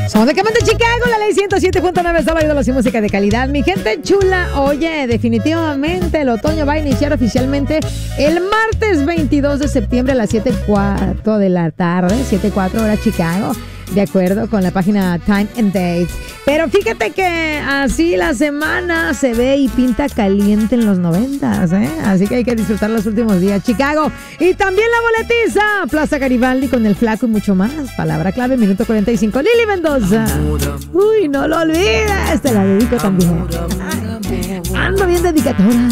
Somos de Camante Chicago, la ley 107.9, solo ídolos y música de calidad. Mi gente chula, oye, definitivamente el otoño va a iniciar oficialmente el martes 22 de septiembre a las 7:04 de la tarde, 7:04 hora Chicago, de acuerdo con la página Time and Date. Pero fíjate que así la semana se ve y pinta caliente en los 90s, ¿eh? Así que hay que disfrutar los últimos días. Chicago. Y también la boletiza. Plaza Garibaldi con el Flaco y mucho más. Palabra clave, minuto 45. Lili Mendoza. Uy, no lo olvides. Te la dedico también. Ando bien dedicatoria.